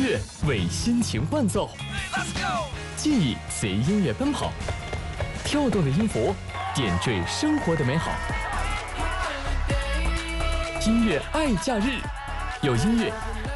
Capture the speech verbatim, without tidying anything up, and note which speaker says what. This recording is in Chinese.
Speaker 1: 乐为心情伴奏，记忆随音乐奔跑，跳动的音符点缀生活的美好。音乐爱假日，有音乐